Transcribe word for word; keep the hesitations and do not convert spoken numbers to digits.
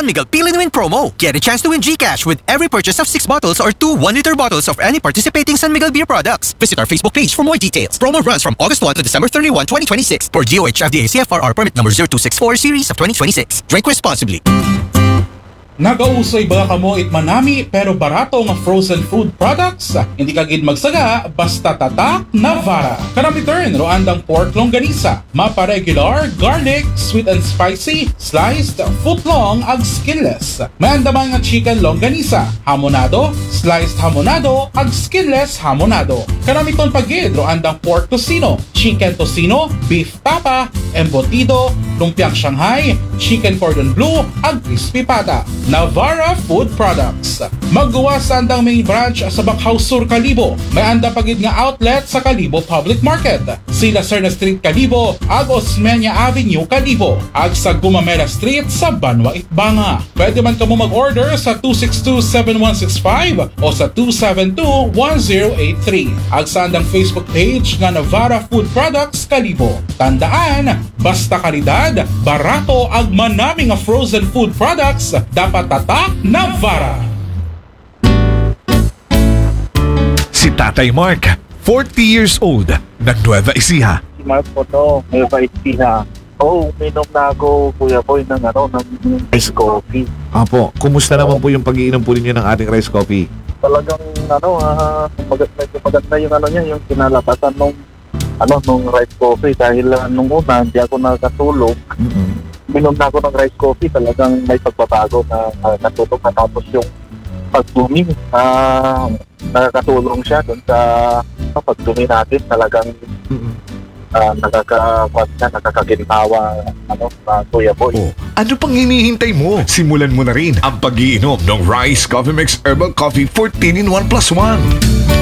San Miguel Peel and Win promo. Get a chance to win GCash with every purchase of six bottles or two one-liter bottles of any participating San Miguel beer products. Visit our Facebook page for more details. Promo runs from August first to December thirty-first, twenty twenty-six. For G O H F D A C F R R permit number zero two six four series of twenty twenty-six. Drink responsibly. Nagausoy ba kamo it manami pero barato nga frozen food products? Hindi ka gid magsaga basta tatak Navara. Kanang return roandang pork longganisa, mapa regular, garlic, sweet and spicy, sliced, footlong ag skinless. May andaman nga chicken longganisa, hamonado, sliced hamonado ag skinless hamonado. Kanang miton pagid roandang pork tocino, chicken tocino, beef tapa, embutido, lumpiang Shanghai, chicken cordon bleu ag crispy pata. Navara Food Products. Maggawa sa andang main branch sa Bacau Sur, Kalibo. May anda pagid nga outlet sa Kalibo Public Market. Sila Serna Street, Kalibo, ag Osmeña Avenue, Kalibo, ag sa Gumamela Street sa Banwa, Itbanga. Pwede man kamo mag-order sa two six two, seven one six five o sa two seven two, one zero eight three. Ag sa andang Facebook page nga Navara Food Products, Kalibo. Tandaan, basta kalidad, barato ag manami nga frozen food products, dapat tatak Navara. Si Tatay Mark, forty years old, nag-Nueva Ecija. Si Mark po to, may bait siya. Oo, uminom na ako, Kuya Boy, ng ano, ng ice coffee. Apo, kumusta naman po yung pag-iinom po ninyo ng ating rice coffee? Talagang, ano, uh, maganda, maganda yung ano niya, yung kinalabasan nung, ano, nung rice coffee. Dahil uh, nung una, hindi ako nakatulog. Mm-hmm. Uminom na ako ng rice coffee, talagang may pagbabago na uh, natulog na tapos yung pag-blooming. Uh, nakakatulong siya dun sa uh, pag-blooming natin. Talagang Mm-hmm. uh, nakaka-kwas na, nakakaginhawa, ano, uh, Kuya Boy. Oh, ano pang hinihintay mo? Simulan mo na rin ang pag-iinom ng Rice Coffee Mix Herbal Coffee fourteen in one plus one.